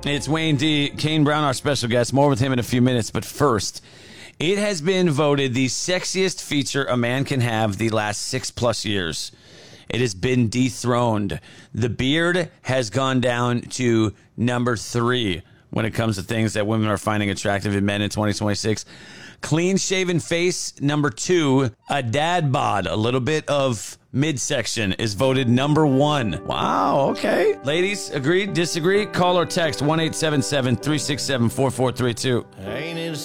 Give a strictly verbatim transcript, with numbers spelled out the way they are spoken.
It's Wayne D. Kane Brown, our special guest. More with him in a few minutes. But first, it has been voted the sexiest feature a man can have the last six plus years. It has been dethroned. The beard has gone down to number three when it comes to things that women are finding attractive in men in twenty twenty-six. Clean-shaven face, number two. A dad bod, a little bit of midsection, is voted number one. Wow, okay. Ladies, agree, disagree? Call or text one eight seven seven, three six seven, four four three two.